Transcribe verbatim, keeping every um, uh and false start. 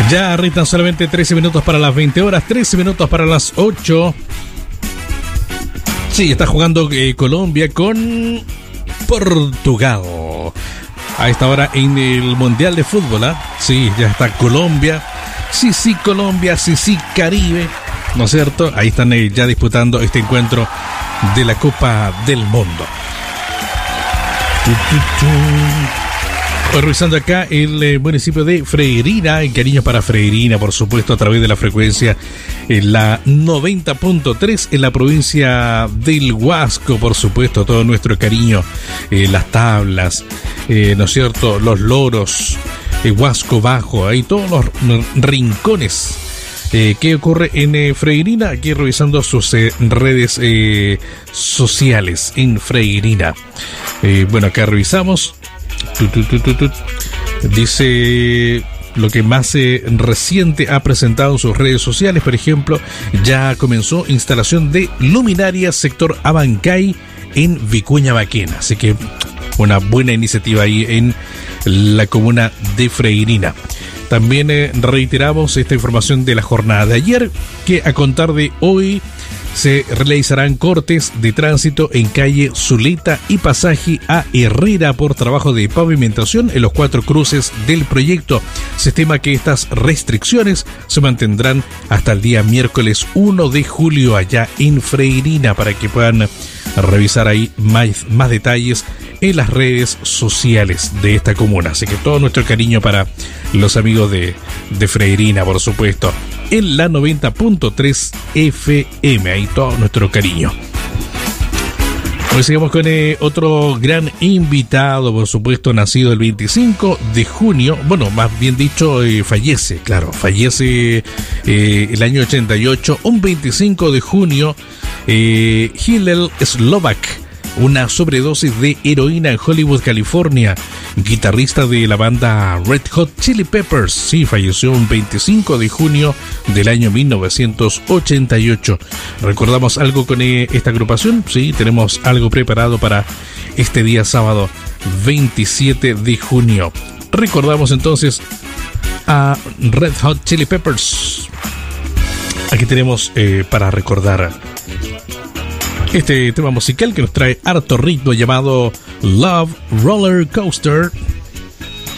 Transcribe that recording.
Ya restan solamente trece minutos para las veinte horas, trece minutos para las ocho. Sí, está jugando eh, Colombia con Portugal. A esta hora en el Mundial de Fútbol, ¿eh? Sí, ya está Colombia. Sí, sí, Colombia, sí, sí, Caribe. ¿No es cierto? Ahí están eh, ya disputando este encuentro de la Copa del Mundo. Hoy revisando acá el eh, municipio de Freirina, el cariño para Freirina, por supuesto, a través de la frecuencia en la noventa punto tres en la provincia del Huasco, por supuesto, todo nuestro cariño, eh, las tablas, eh, ¿no es cierto?, los loros, el Huasco Bajo, ahí todos los rincones. Eh, ¿Qué ocurre en eh, Freirina? Aquí revisando sus eh, redes eh, sociales en Freirina. Eh, bueno, acá revisamos. Tut, tut, tut, tut, tut. Dice lo que más eh, reciente ha presentado en sus redes sociales. Por ejemplo, ya comenzó instalación de luminarias sector Abancay en Vicuña Maquena. Así que una buena iniciativa ahí en la comuna de Freirina. También eh, reiteramos esta información de la jornada de ayer, que a contar de hoy se realizarán cortes de tránsito en calle Zuleta y pasaje a Herrera por trabajo de pavimentación en los cuatro cruces del proyecto. Se estima que estas restricciones se mantendrán hasta el día miércoles uno de julio allá en Freirina, para que puedan revisar ahí más, más detalles en las redes sociales de esta comuna. Así que todo nuestro cariño para los amigos de, de Freirina, por supuesto, en la noventa punto tres F M, ahí todo nuestro cariño. Hoy seguimos con eh, otro gran invitado, por supuesto, nacido el veinticinco de junio, bueno, más bien dicho, eh, fallece, claro, fallece eh, el año ochenta y ocho, un veinticinco de junio, eh, Hillel Slovak, una sobredosis de heroína en Hollywood, California. Guitarrista de la banda Red Hot Chili Peppers. Sí, falleció un veinticinco de junio del año mil novecientos ochenta y ocho. ¿Recordamos algo con esta agrupación? Sí, tenemos algo preparado para este día sábado veintisiete de junio. Recordamos entonces a Red Hot Chili Peppers. Aquí tenemos eh, para recordar este tema musical que nos trae harto ritmo, llamado Love Roller Coaster.